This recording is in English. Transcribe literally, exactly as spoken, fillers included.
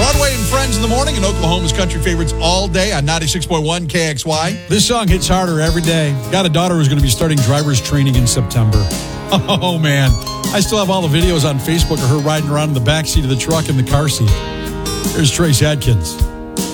Broadway and Friends in the morning and Oklahoma's country favorites all day on ninety-six point one K X Y. This song hits harder every day. Got a daughter who's going to be starting driver's training in September. Oh, man. I still have all the videos on Facebook of her riding around in the backseat of the truck in the car seat. There's Trace Adkins.